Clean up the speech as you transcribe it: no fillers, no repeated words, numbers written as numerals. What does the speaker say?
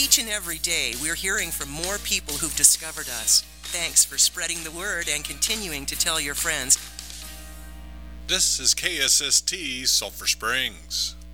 Each and every day, we're hearing from more people who've discovered us. Thanks for spreading the word and continuing to tell your friends. This is KSST Sulphur Springs.